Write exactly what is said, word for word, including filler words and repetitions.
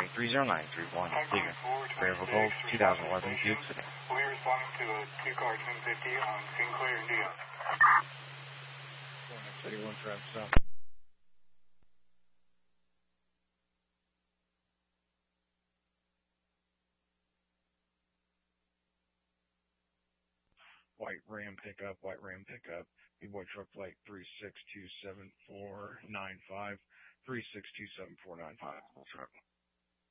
three three zero nine three one. Leaving. Variable Gold, two thousand eleven Buick Sedan. We're responding to a two-car ten fifty on Sinclair and Dion. thirty-one Travis South. White Ram pickup, White Ram pickup. B-Boy truck flight three six two seven four nine five, three six two seven four nine five. That's right.